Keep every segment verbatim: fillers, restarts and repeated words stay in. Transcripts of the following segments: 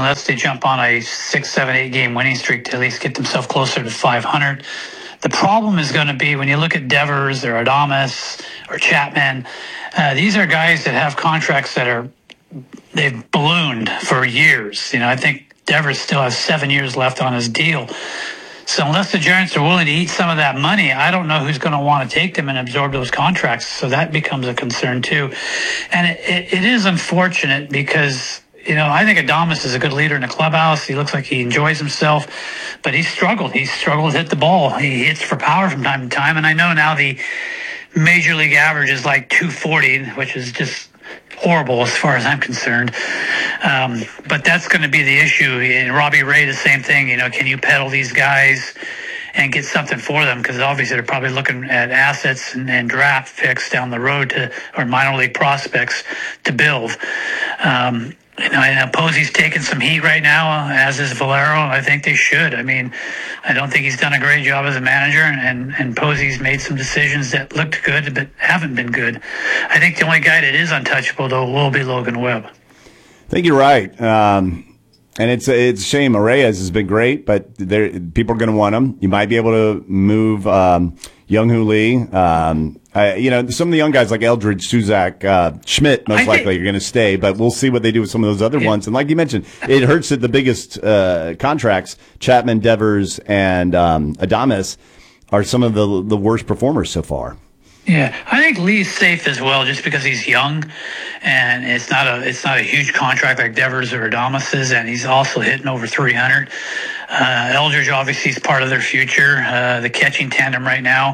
unless they jump on a six, seven, eight game winning streak to at least get themselves closer to five hundred. The problem is going to be when you look at Devers or Adames or Chapman, uh, these are guys that have contracts that are, they've ballooned for years. You know, I think Devers still has seven years left on his deal. So unless the Giants are willing to eat some of that money, I don't know who's going to want to take them and absorb those contracts. So that becomes a concern too. And it, it, it is unfortunate because, you know, I think Adames is a good leader in the clubhouse. He looks like he enjoys himself, but he's struggled. He's struggled to hit the ball. He hits for power from time to time. And I know now the major league average is like two forty, which is just horrible as far as I'm concerned. Um, but that's going to be the issue. And Robbie Ray, the same thing. You know, can you peddle these guys and get something for them? Because obviously they're probably looking at assets and, and draft picks down the road to, or minor league prospects to build. Um, You know, I know Posey's taking some heat right now, as is Valero. I think they should. I mean, I don't think he's done a great job as a manager, and, and Posey's made some decisions that looked good but haven't been good. I think the only guy that is untouchable, though, will be Logan Webb. I think you're right. Um, and it's, it's a shame. Arraez has been great, but people are going to want him. You might be able to move um, Young-Hoo Lee. Um, I, you know, some of the young guys like Eldridge, Suzak, uh, Schmidt, most I likely think, are going to stay, but we'll see what they do with some of those other yeah. ones. And like you mentioned, it hurts that the biggest uh, contracts, Chapman, Devers, and um, Adames, are some of the the worst performers so far. Yeah, I think Lee's safe as well, just because he's young, and it's not a it's not a huge contract like Devers or Adames's, and he's also hitting over three hundred. Uh, Eldridge obviously is part of their future, uh, the catching tandem right now.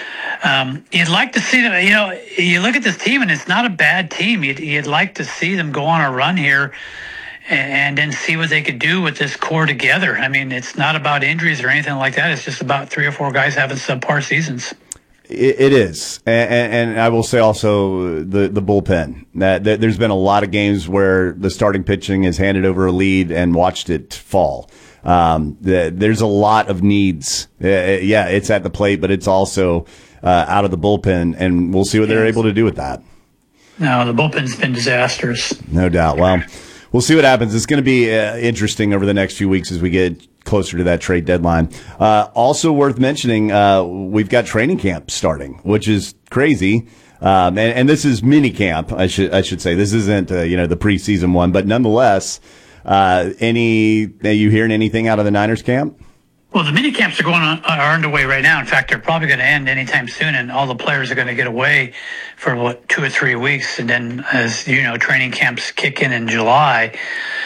Um, you'd like to see them, you know, you look at this team and it's not a bad team. You'd, you'd like to see them go on a run here and, and then see what they could do with this core together. I mean, it's not about injuries or anything like that. It's just about three or four guys having subpar seasons. It, it is. And, and I will say also the, the bullpen. That, that there's been a lot of games where the starting pitching has handed over a lead and watched it fall. Um, the, there's a lot of needs. Uh, yeah, it's at the plate, but it's also Uh, out of the bullpen, and we'll see what they're able to do with that. No, the bullpen's been disastrous. No doubt. Well, we'll see what happens. It's going to be uh, interesting over the next few weeks as we get closer to that trade deadline. Uh, also worth mentioning, uh, we've got training camp starting, which is crazy. Um, and, and this is mini camp, I should I should say. This isn't uh, you know the preseason one, but nonetheless, uh, any are you hearing anything out of the Niners camp? Well, the mini camps are going on, are underway right now. In fact, they're probably going to end anytime soon, and all the players are going to get away for what two or three weeks, and then, as you know, training camps kick in in July.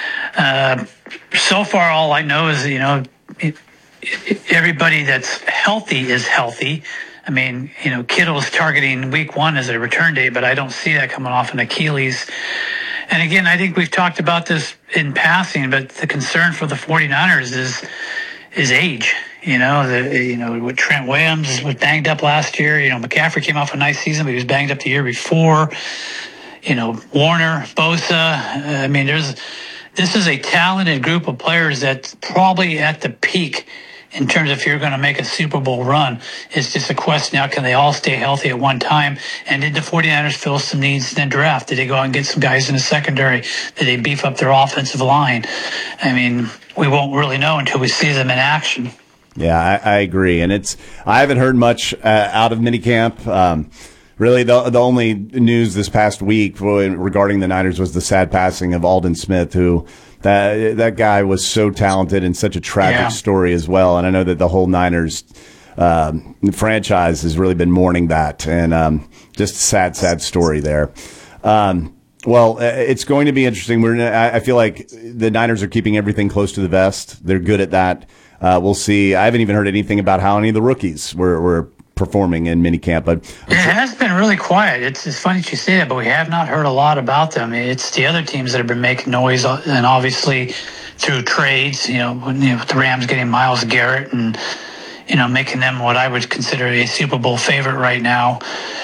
Uh, so far, all I know is you know it, it, everybody that's healthy is healthy. I mean, you know, Kittle's targeting week one as a return date, but I don't see that coming off an Achilles. And again, I think we've talked about this in passing, but the concern for the 49ers is. Is age, you know, the, you know, with Trent Williams was banged up last year. You know, McCaffrey came off a nice season, but he was banged up the year before. You know, Warner, Bosa. Uh, I mean, there's, this is a talented group of players that's probably at the peak in terms of if you're going to make a Super Bowl run. It's just a question now, can they all stay healthy at one time? And did the 49ers fill some needs in the draft? Did they go out and get some guys in the secondary? Did they beef up their offensive line? I mean, we won't really know until we see them in action. Yeah, I, I agree. And it's I haven't heard much uh, out of minicamp. Um, really, the the only news this past week regarding the Niners was the sad passing of Aldon Smith, who that that guy was so talented and such a tragic yeah. story as well. And I know that the whole Niners um, franchise has really been mourning that, and um, just a sad, sad story there. Um, Well, it's going to be interesting. We're, I feel like the Niners are keeping everything close to the vest. They're good at that. Uh, we'll see. I haven't even heard anything about how any of the rookies were, were performing in minicamp. But it has been really quiet. It's, it's funny that you say that, but we have not heard a lot about them. It's the other teams that have been making noise, and obviously through trades. You know, when, you know, the Rams getting Myles Garrett and you know making them what I would consider a Super Bowl favorite right now.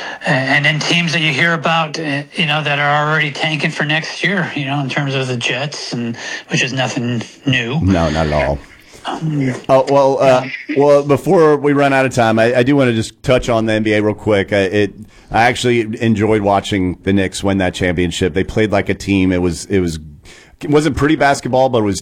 And then teams that you hear about, you know, that are already tanking for next year, you know, in terms of the Jets, and which is nothing new. No, not at all. Um, oh well, uh, well. Before we run out of time, I, I do want to just touch on the N B A real quick. I, it, I actually enjoyed watching the Knicks win that championship. They played like a team. It was, it was, it wasn't pretty basketball, but it was